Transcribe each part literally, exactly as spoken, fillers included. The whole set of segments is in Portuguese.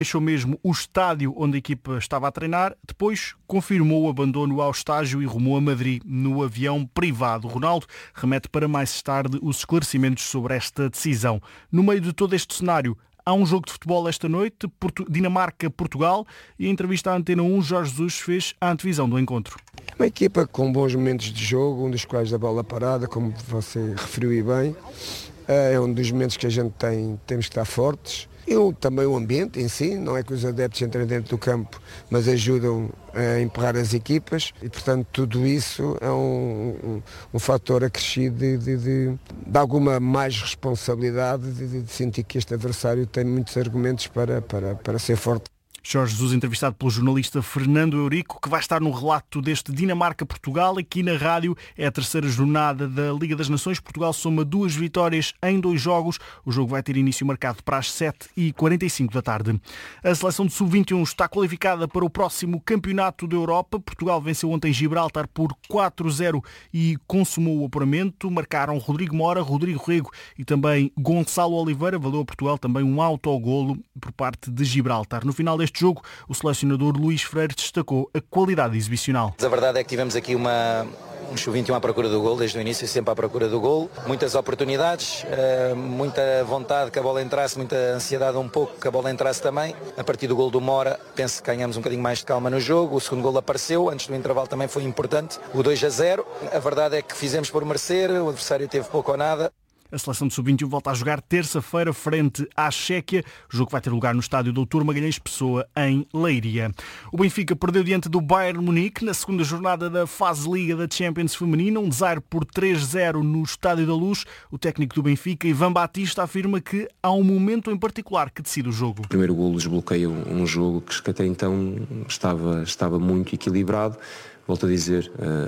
Deixou mesmo o estádio onde a equipa estava a treinar, depois confirmou o abandono ao estágio e rumou a Madrid no avião privado. Ronaldo remete para mais tarde os esclarecimentos sobre esta decisão. No meio de todo este cenário, há um jogo de futebol esta noite, Dinamarca-Portugal, e a entrevista à Antena um, Jorge Jesus fez a antevisão do encontro. Uma equipa com bons momentos de jogo, um dos quais da bola parada, como você referiu e bem, é um dos momentos que a gente tem, temos que estar fortes. E também o ambiente em si, não é que os adeptos entrem dentro do campo, mas ajudam a empurrar as equipas e, portanto, tudo isso é um, um, um fator acrescido de, de, de, de alguma mais responsabilidade, de, de sentir que este adversário tem muitos argumentos para, para, para ser forte. Jorge Jesus, entrevistado pelo jornalista Fernando Eurico, que vai estar no relato deste Dinamarca-Portugal. Aqui na rádio é a terceira jornada da Liga das Nações. Portugal soma duas vitórias em dois jogos. O jogo vai ter início marcado para as sete e quarenta e cinco da tarde. A seleção de sub vinte e um está qualificada para o próximo Campeonato da Europa. Portugal venceu ontem Gibraltar por quatro a zero e consumou o apuramento. Marcaram Rodrigo Mora, Rodrigo Rego e também Gonçalo Oliveira. Valeu a Portugal também um autogolo por parte de Gibraltar. No final deste jogo, o selecionador Luís Freire destacou a qualidade exibicional. A verdade é que tivemos aqui uma, um sub vinte e um à procura do gol, desde o início sempre à procura do gol. Muitas oportunidades, muita vontade que a bola entrasse, muita ansiedade um pouco que a bola entrasse também. A partir do gol do Mora, penso que ganhamos um bocadinho mais de calma no jogo. O segundo gol apareceu, antes do intervalo também foi importante, o dois a zero. A verdade é que fizemos por merecer, o adversário teve pouco ou nada. A seleção de sub vinte e um volta a jogar terça-feira frente à Chequia. O jogo vai ter lugar no estádio doutor Magalhães Pessoa, em Leiria. O Benfica perdeu diante do Bayern Munique na segunda jornada da fase Liga da Champions Feminina. Um desarme por três a zero no Estádio da Luz. O técnico do Benfica, Ivan Batista, afirma que há um momento em particular que decide o jogo. O primeiro golo desbloqueia um jogo que até então estava, estava muito equilibrado. Volto a dizer,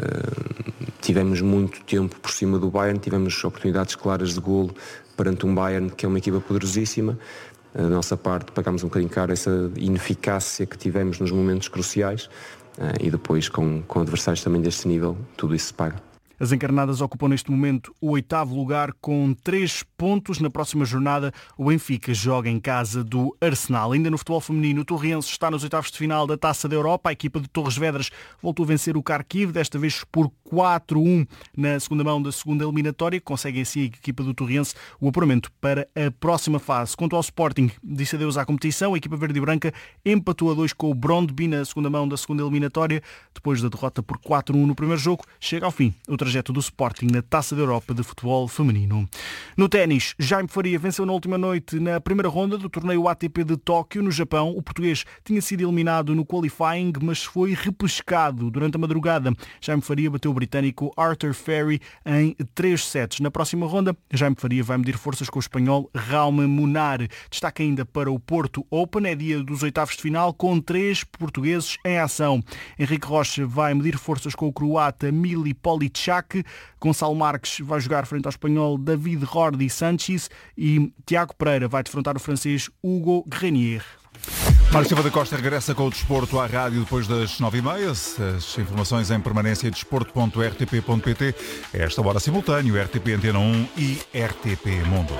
uh, tivemos muito tempo por cima do Bayern, tivemos oportunidades claras de golo perante um Bayern que é uma equipa poderosíssima. Da nossa parte pagámos um bocadinho caro essa ineficácia que tivemos nos momentos cruciais uh, e depois com, com adversários também deste nível, tudo isso se paga. As encarnadas ocupam neste momento o oitavo lugar com três pontos. Na próxima jornada, o Benfica joga em casa do Arsenal. Ainda no futebol feminino, o Torriense está nos oitavos de final da Taça da Europa. A equipa de Torres Vedras voltou a vencer o Kharkiv, desta vez por quatro a um na segunda mão da segunda eliminatória. Consegue assim a equipa do Torriense o apuramento para a próxima fase. Quanto ao Sporting, disse adeus à competição. A equipa verde e branca empatou a dois com o Brondby na segunda mão da segunda eliminatória. Depois da derrota por quatro a um no primeiro jogo, chega ao fim o trajeto do Sporting na Taça da Europa de futebol feminino. No ténis, Jaime Faria venceu na última noite na primeira ronda do torneio A T P de Tóquio, no Japão. O português tinha sido eliminado no qualifying, mas foi repescado durante a madrugada. Jaime Faria bateu o britânico Arthur Ferry em três sets. Na próxima ronda, Jaime Faria vai medir forças com o espanhol Raume Munar. Destaca ainda para o Porto Open, é dia dos oitavos de final, com três portugueses em ação. Henrique Rocha vai medir forças com o croata Mili Polichak. Gonçalo Marques vai jogar frente ao espanhol David Rordi Sanchez e Tiago Pereira vai defrontar o francês Hugo Grenier. Mário Silva da Costa regressa com o desporto à rádio depois das nove e meia. As informações em permanência em desporto ponto r t p ponto p t. Esta hora simultâneo, R T P Antena um e R T P Mundo.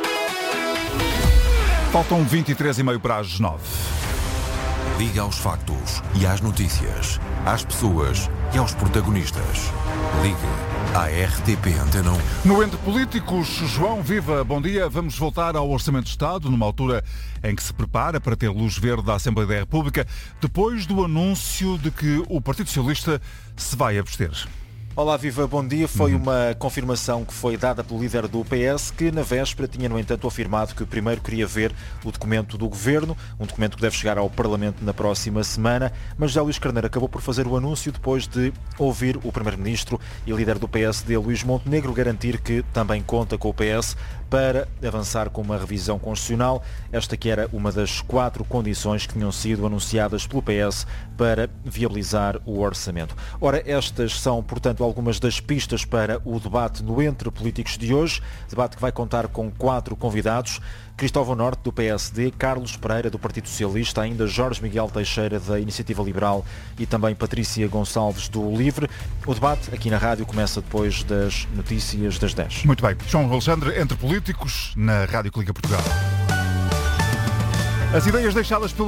Faltam vinte e três e meia para as nove. Liga aos factos e às notícias, às pessoas e aos protagonistas. Ligue à R T P Antena um. No Entre Políticos, João Viva, bom dia. Vamos voltar ao Orçamento de Estado, numa altura em que se prepara para ter luz verde da Assembleia da República, depois do anúncio de que o Partido Socialista se vai abster. Olá, Viva, bom dia. Foi uma confirmação que foi dada pelo líder do P S, que na véspera tinha, no entanto, afirmado que primeiro queria ver o documento do Governo, um documento que deve chegar ao Parlamento na próxima semana, mas José Luís Carneiro acabou por fazer o anúncio depois de ouvir o Primeiro-Ministro e líder do P S D, Luís Montenegro, garantir que também conta com o P S para avançar com uma revisão constitucional. Esta que era uma das quatro condições que tinham sido anunciadas pelo P S para viabilizar o orçamento. Ora, estas são, portanto, algumas das pistas para o debate no Entre Políticos de hoje, debate que vai contar com quatro convidados: Cristóvão Norte, do P S D, Carlos Pereira, do Partido Socialista, ainda Jorge Miguel Teixeira, da Iniciativa Liberal, e também Patrícia Gonçalves, do Livre. O debate aqui na rádio começa depois das notícias das dez. Muito bem. João Alexandre, Entre Políticos, na Rádio Clínica Portugal. As ideias deixadas pelo